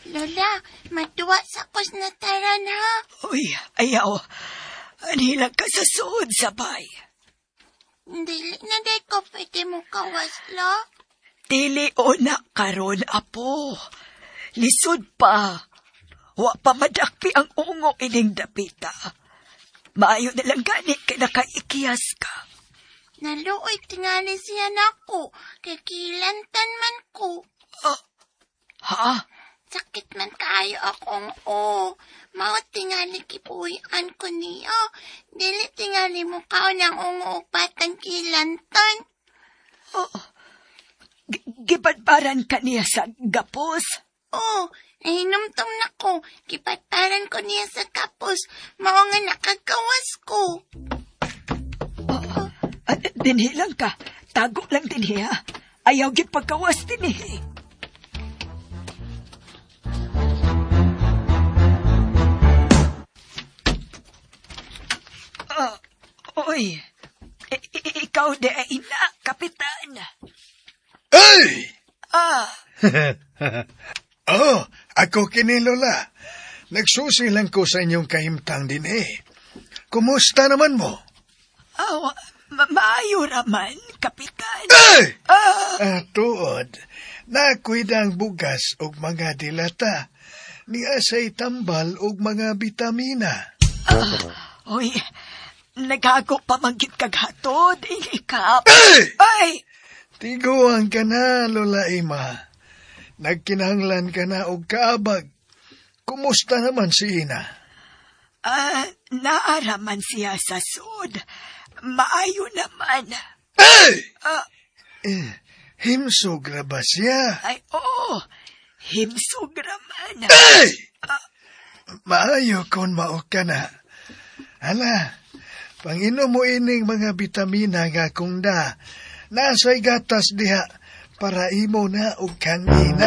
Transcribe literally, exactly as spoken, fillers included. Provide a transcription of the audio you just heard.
Lola, matuwa sa kos na taran ha. Uy, ayaw. Anila ka sa suod sabay. Dili na day ko pwede mo kawas, lo. Dili o na karon, apo. Lisod pa. Wa pa madakpi ang ungo ining dapita. Maayo na lang gani kay nakaikiyas ka. Naluoy tingali siya nako. Kay kilantan man ko. Uh, ha? Sakit man kaayo akong o. Mao tingali kipuyan ko niyo. Dili tingali mo kao ng ungo patang kilantan. Oh, G- gibadbaran ka niya sa gapos? Oh, nahinumtom na ko. Kipataran ko niya sa kapos. Mao nga nakagawas ko. Oh, uh, dinhi lang ka. Tago lang dinhi ha. Ayaw gid pagkawas dinhi. Uh, oy, I- I- ikaw de ina, kapitan. Ay! Ah, Oh, ako kini Lola. Nagsusi lang ko sa inyong kahimtang din eh. Kumusta naman mo? oh, ma- maayo raman, kapitan. Ay! Ah, Ah, tuod, nakuidang bugas og mga dilata. Ni asay tambal og mga bitamina. ah, oy, nagago pa manggit kaghatod, ikap. Ay! Ay, Tiguan ka na, Lola Ima. Nagkinahanglan ka na og kaabag. Kumusta naman si Ina? ah, naaraman siya sa sud. Maayo naman. Ay! Ah, Eh, himsog ra ba siya? ay, oo, himsog raman. Ay! Maayo kon mao ka na. Hala, panginom mo ining mga bitamina nga kung da, nasa'y gatas diha para imo na og kang ina.